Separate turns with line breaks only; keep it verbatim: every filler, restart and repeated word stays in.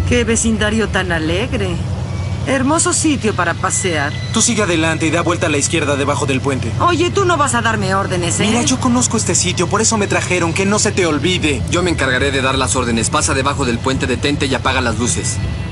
Qué vecindario tan alegre. Hermoso sitio para pasear.
Tú sigue adelante y da vuelta a la izquierda debajo del puente.
Oye, tú no vas a darme órdenes, ¿eh?
Mira, yo conozco este sitio, por eso me trajeron, que no se te olvide.
Yo me encargaré de dar las órdenes. Pasa debajo del puente, detente y apaga las luces.